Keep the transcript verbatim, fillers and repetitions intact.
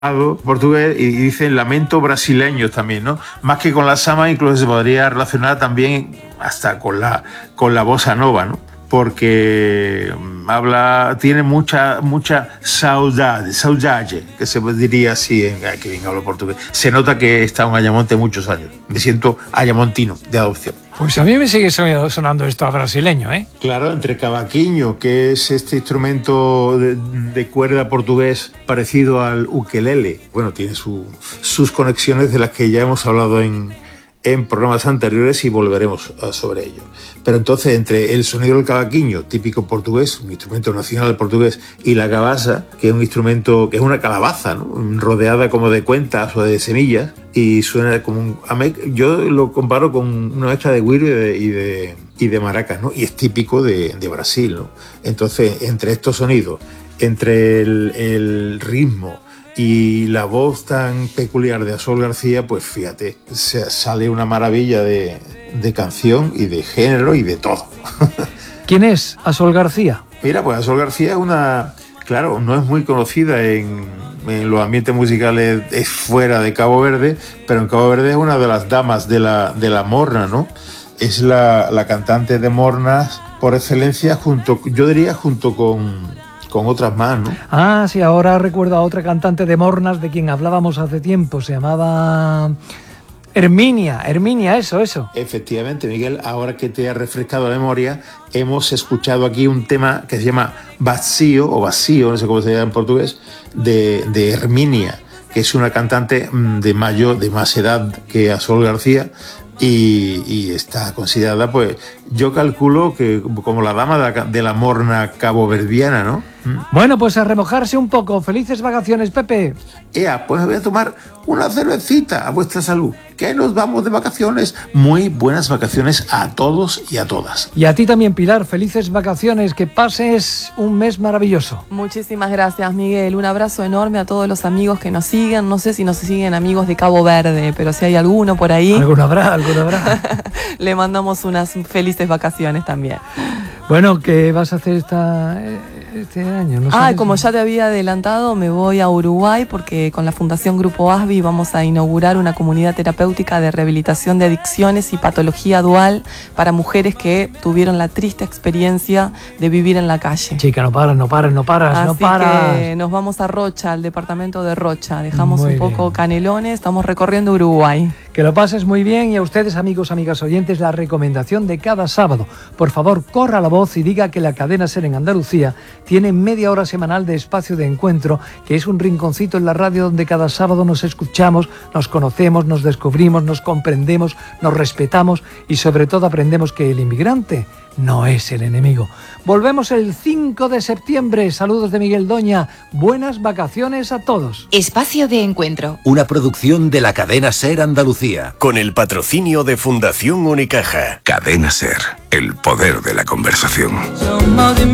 portugués y dicen lamento brasileño también, ¿no? Más que con la samba, incluso se podría relacionar también hasta con la, con la bossa nova, ¿no? Porque habla, tiene mucha, mucha saudade, saudade, que se diría así, en, que bien hablo portugués. Se nota que está en Ayamonte muchos años. Me siento ayamontino de adopción. Pues a mí me sigue sonando esto a brasileño, ¿eh? Claro, entre cavaquinho, que es este instrumento de, de cuerda portugués parecido al ukelele. Bueno, tiene su, sus conexiones de las que ya hemos hablado en, en programas anteriores y volveremos a, sobre ello. Pero entonces, entre el sonido del cavaquinho, típico portugués, un instrumento nacional portugués, y la cabasa, que es un instrumento, que es una calabaza, ¿no? Rodeada como de cuentas o de semillas, y suena como un... Yo lo comparo con una mezcla de güiro y de, y de, y de maracas, ¿no? Y es típico de, de Brasil, ¿no? Entonces, entre estos sonidos, entre el, el ritmo y la voz tan peculiar de Asol García, pues fíjate, se sale una maravilla de, de canción y de género y de todo. ¿Quién es Asol García? Mira, pues Asol García es una... Claro, no es muy conocida en, en los ambientes musicales es fuera de Cabo Verde, pero en Cabo Verde es una de las damas de la, de la morna, ¿no? Es la, la cantante de mornas por excelencia, junto, yo diría junto con... con otras más, ¿no? Ah, sí, ahora recuerdo a otra cantante de mornas de quien hablábamos hace tiempo, se llamaba Herminia, Herminia, eso, eso. Efectivamente, Miguel, ahora que te ha refrescado la memoria, hemos escuchado aquí un tema que se llama Vacío, o Vacío, no sé cómo se llama en portugués, de, de Herminia, que es una cantante de mayor, de más edad que Asol García, Y, y está considerada, pues, yo calculo que como la dama de la, de la morna caboverdiana, ¿no? Bueno, pues a remojarse un poco. Felices vacaciones, Pepe. Ea, pues voy a tomar una cervecita a vuestra salud, que nos vamos de vacaciones. Muy buenas vacaciones a todos y a todas. Y a ti también, Pilar, felices vacaciones, que pases un mes maravilloso. Muchísimas gracias, Miguel. Un abrazo enorme a todos los amigos que nos siguen. No sé si nos siguen amigos de Cabo Verde, pero si hay alguno por ahí... Alguno habrá, alguno habrá. Le mandamos unas felices vacaciones también. Bueno, ¿qué vas a hacer esta, este año? No ah, como ya te había adelantado, me voy a Uruguay porque con la Fundación Grupo ASBI vamos a inaugurar una comunidad terapéutica de rehabilitación de adicciones y patología dual para mujeres que tuvieron la triste experiencia de vivir en la calle. Chica, no paras, no paras, no paras, Así no paras. que nos vamos a Rocha, al departamento de Rocha. Dejamos Muy un poco bien. Canelones, estamos recorriendo Uruguay. Que lo pases muy bien y a ustedes, amigos, amigas oyentes, la recomendación de cada sábado. Por favor, corra la voz y diga que la cadena SER en Andalucía tiene media hora semanal de espacio de encuentro, que es un rinconcito en la radio donde cada sábado nos escuchamos, nos conocemos, nos descubrimos, nos comprendemos, nos respetamos y sobre todo aprendemos que el inmigrante no es el enemigo. Volvemos el cinco de septiembre. Saludos de Miguel Doña. Buenas vacaciones a todos. Espacio de encuentro. Una producción de la cadena SER Andalucía. Con el patrocinio de Fundación Unicaja. Cadena SER. El poder de la conversación.